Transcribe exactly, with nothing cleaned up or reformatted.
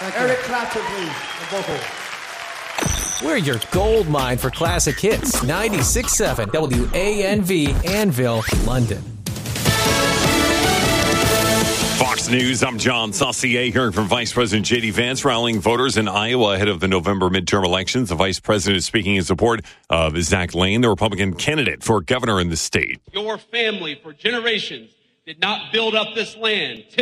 Eric Clapton, please. On vocal. We're your gold mine for classic hits. ninety-six point seven W A N V, Anvil, London. Fox News, I'm John Saucier, hearing from Vice President J D. Vance rallying voters in Iowa ahead of the November midterm elections. The Vice President is speaking in support of Zach Lane, the Republican candidate for governor in the state. Your family for generations did not build up this land.